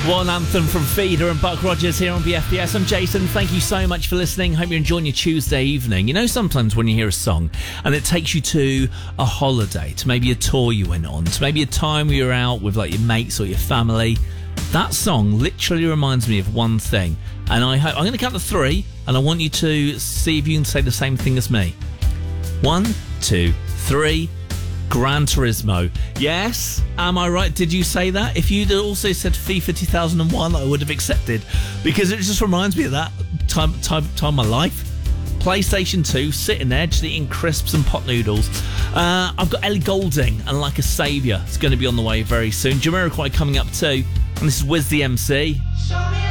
One anthem from Feeder and Buck Rogers here on BFBS. I'm Jason. Thank you so much for listening. Hope you're enjoying your Tuesday evening. You know, sometimes when you hear a song and it takes you to a holiday, to maybe a tour you went on, to maybe a time where you're out with like your mates or your family, that song literally reminds me of one thing. And I'm going to count to three, and I want you to see if you can say the same thing as me. 1, 2, 3. Gran Turismo. Yes, am I right? Did you say that? If you'd also said FIFA 2001, I would have accepted, because it just reminds me of that time of my life. PlayStation 2, sitting there just eating crisps and pot noodles. I've got Ellie Goulding and Like a Saviour. It's going to be on the way very soon. Jamiroquai coming up too, and this is Wiz the MC.